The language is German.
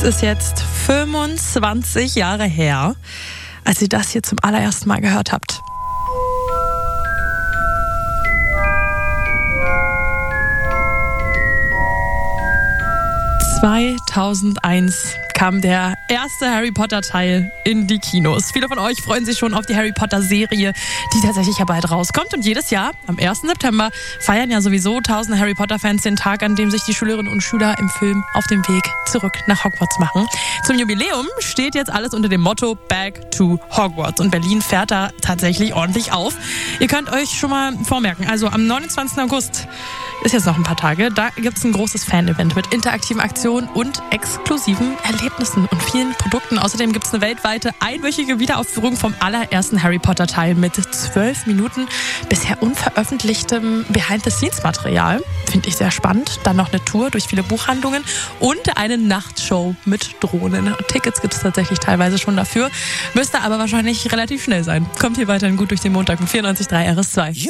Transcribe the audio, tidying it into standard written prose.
Es ist jetzt 25 Jahre her, als ihr das hier zum allerersten Mal gehört habt. ...2001 kam der erste Harry Potter Teil in die Kinos. Viele von euch freuen sich schon auf die Harry Potter Serie, die tatsächlich ja bald rauskommt. Und jedes Jahr, am 1. September, feiern ja sowieso tausende Harry Potter Fans den Tag, an dem sich die Schülerinnen und Schüler im Film auf dem Weg zurück nach Hogwarts machen. Zum Jubiläum steht jetzt alles unter dem Motto Back to Hogwarts. Und Berlin fährt da tatsächlich ordentlich auf. Ihr könnt euch schon mal vormerken, also am 29. August, ist jetzt noch ein paar Tage, da gibt es ein großes Fan-Event mit interaktiven Aktionen und exklusiven Erlebnissen und vielen Produkten. Außerdem gibt es eine weltweite einwöchige Wiederaufführung vom allerersten Harry Potter Teil mit 12 Minuten bisher unveröffentlichtem Behind-the-Scenes-Material. Finde ich sehr spannend. Dann noch eine Tour durch viele Buchhandlungen und eine Nachtshow mit Drohnen. Tickets gibt es tatsächlich teilweise schon dafür. Müsste aber wahrscheinlich relativ schnell sein. Kommt hier weiterhin gut durch den Montag um 94.3 RS2.